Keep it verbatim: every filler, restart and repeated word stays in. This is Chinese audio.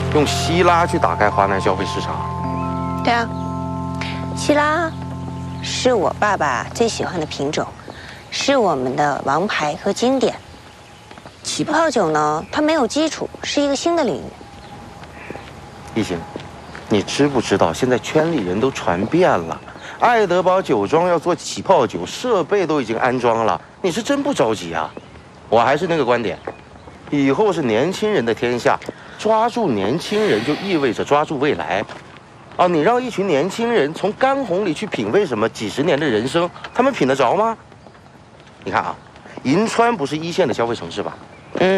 用希拉去打开华南消费市场。 对啊，希拉是我爸爸最喜欢的品种，是我们的王牌和经典。起泡酒呢，它没有基础，是一个新的领域。 一行，你知不知道现在圈里人都传遍了，爱德堡酒庄要做起泡酒，设备都已经安装了。你是真不着急啊？我还是那个观点，以后是年轻人的天下，抓住年轻人就意味着抓住未来。啊，你让一群年轻人从干红里去品味什么几十年的人生，他们品得着吗？你看啊，银川不是一线的消费城市吧？嗯。